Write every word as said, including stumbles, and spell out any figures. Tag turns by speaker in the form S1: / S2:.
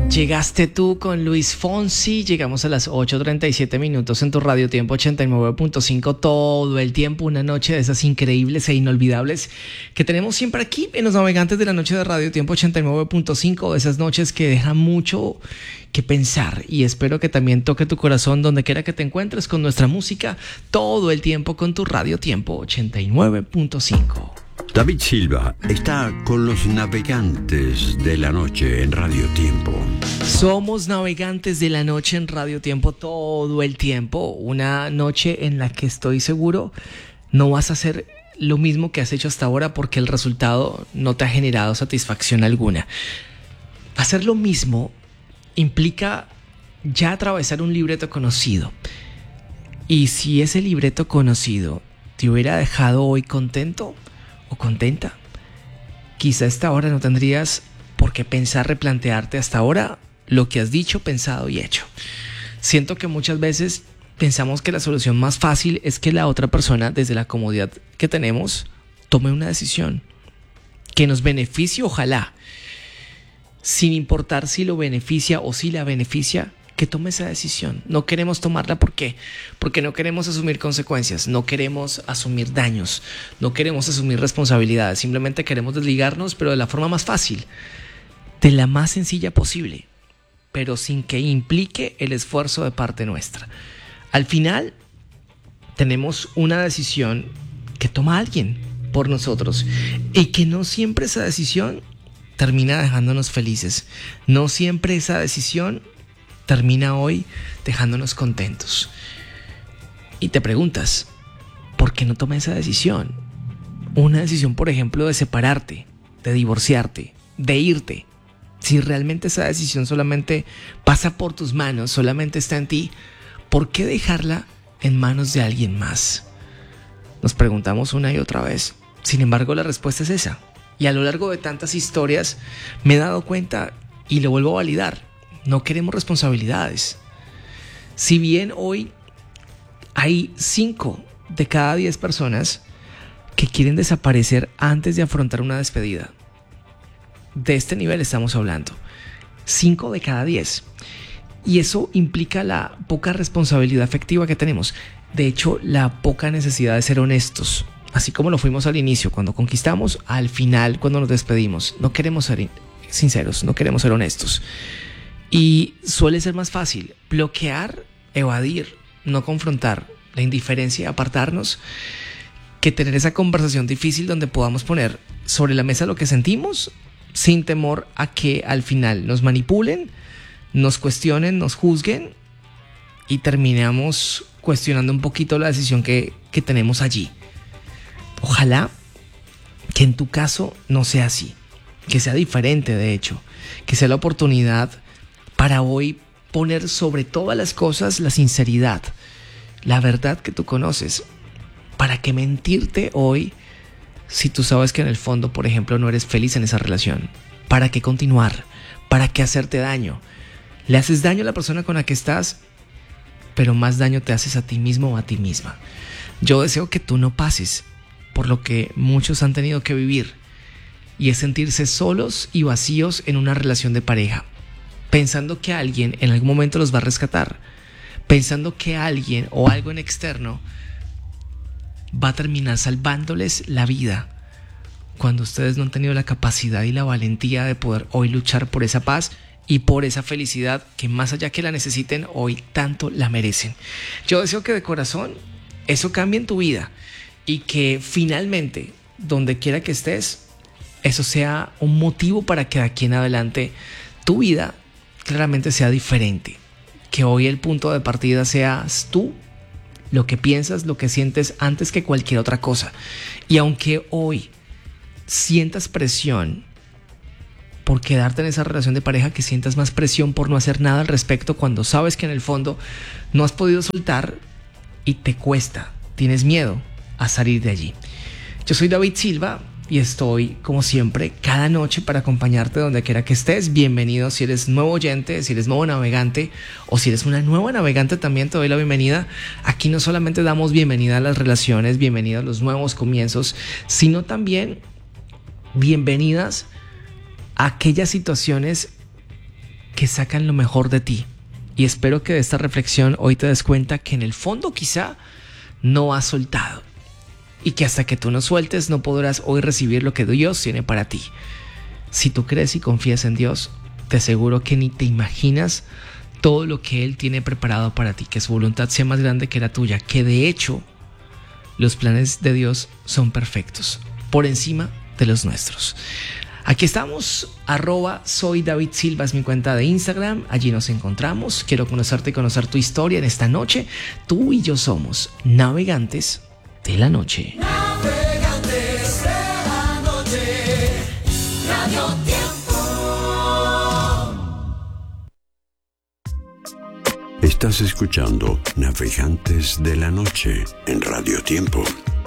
S1: Llegaste tú con Luis Fonsi. Llegamos a las ocho treinta y siete minutos en tu Radio Tiempo ochenta y nueve punto cinco. Todo el tiempo, una noche de esas increíbles e inolvidables que tenemos siempre aquí en los Navegantes de la Noche de Radio Tiempo ochenta y nueve punto cinco. De esas noches que dejan mucho que pensar, y espero que también toque tu corazón donde quiera que te encuentres con nuestra música todo el tiempo con tu Radio Tiempo ochenta y nueve punto cinco.
S2: David Silva está con los Navegantes de la Noche en Radio Tiempo.
S1: Somos Navegantes de la Noche en Radio Tiempo todo el tiempo. Una noche en la que estoy seguro no vas a hacer lo mismo que has hecho hasta ahora porque el resultado no te ha generado satisfacción alguna. Hacer lo mismo implica ya atravesar un libreto conocido. Y si ese libreto conocido te hubiera dejado hoy contento o contenta, quizá a esta hora no tendrías por qué pensar replantearte hasta ahora lo que has dicho, pensado y hecho. Siento que muchas veces pensamos que la solución más fácil es que la otra persona, desde la comodidad que tenemos, tome una decisión que nos beneficie, ojalá, sin importar si lo beneficia o si la beneficia, que tome esa decisión. No queremos tomarla, ¿por qué? Porque no queremos asumir consecuencias, no queremos asumir daños, no queremos asumir responsabilidades, simplemente queremos desligarnos, pero de la forma más fácil, de la más sencilla posible, pero sin que implique el esfuerzo de parte nuestra. Al final, tenemos una decisión que toma alguien por nosotros y que no siempre esa decisión termina dejándonos felices, no siempre esa decisión termina hoy dejándonos contentos. Y te preguntas, ¿por qué no tomé esa decisión? Una decisión, por ejemplo, de separarte, de divorciarte, de irte. Si realmente esa decisión solamente pasa por tus manos, solamente está en ti, ¿por qué dejarla en manos de alguien más? Nos preguntamos una y otra vez. Sin embargo, la respuesta es esa. Y a lo largo de tantas historias me he dado cuenta y lo vuelvo a validar. No queremos responsabilidades. Si bien hoy hay cinco de cada diez personas que quieren desaparecer antes de afrontar una despedida. De este nivel estamos hablando. cinco de cada diez. Y eso implica la poca responsabilidad afectiva que tenemos. De hecho, la poca necesidad de ser honestos. Así como lo fuimos al inicio, cuando conquistamos, al final, cuando nos despedimos. No queremos ser sinceros, no queremos ser honestos. Y suele ser más fácil bloquear, evadir, no confrontar, la indiferencia, apartarnos, que tener esa conversación difícil donde podamos poner sobre la mesa lo que sentimos sin temor a que al final nos manipulen, nos cuestionen, nos juzguen y terminamos cuestionando un poquito la decisión que, que tenemos allí. Ojalá que en tu caso no sea así, que sea diferente, de hecho, que sea la oportunidad para hoy poner sobre todas las cosas la sinceridad, la verdad que tú conoces. ¿Para qué mentirte hoy si tú sabes que en el fondo, por ejemplo, no eres feliz en esa relación? ¿Para qué continuar? ¿Para qué hacerte daño? Le haces daño a la persona con la que estás, pero más daño te haces a ti mismo o a ti misma. Yo deseo que tú no pases por lo que muchos han tenido que vivir, y es sentirse solos y vacíos en una relación de pareja, pensando que alguien en algún momento los va a rescatar, pensando que alguien o algo en externo va a terminar salvándoles la vida, cuando ustedes no han tenido la capacidad y la valentía de poder hoy luchar por esa paz y por esa felicidad que, más allá que la necesiten, hoy tanto la merecen. Yo deseo que de corazón eso cambie en tu vida y que finalmente, donde quiera que estés, eso sea un motivo para que de aquí en adelante tu vida claramente sea diferente. Que hoy el punto de partida seas tú, lo que piensas, lo que sientes antes que cualquier otra cosa. Y aunque hoy sientas presión por quedarte en esa relación de pareja, que sientas más presión por no hacer nada al respecto cuando sabes que en el fondo no has podido soltar y te cuesta, tienes miedo a salir de allí. Yo soy David Silva y estoy, como siempre, cada noche para acompañarte donde quiera que estés. Bienvenido si eres nuevo oyente, si eres nuevo navegante o si eres una nueva navegante, también te doy la bienvenida. Aquí no solamente damos bienvenida a las relaciones, bienvenida a los nuevos comienzos, sino también bienvenidas a aquellas situaciones que sacan lo mejor de ti. Y espero que de esta reflexión hoy te des cuenta que en el fondo quizá no has soltado. Y que hasta que tú no sueltes no podrás hoy recibir lo que Dios tiene para ti. Si tú crees y confías en Dios, te aseguro que ni te imaginas todo lo que Él tiene preparado para ti, que su voluntad sea más grande que la tuya, que de hecho los planes de Dios son perfectos, por encima de los nuestros. Aquí estamos, arroba soy David Silva es mi cuenta de Instagram, allí nos encontramos. Quiero conocerte y conocer tu historia en esta noche. Tú y yo somos navegantes de la noche.
S3: Navegantes de la noche, Radio Tiempo.
S2: Estás escuchando Navegantes de la Noche en Radio Tiempo.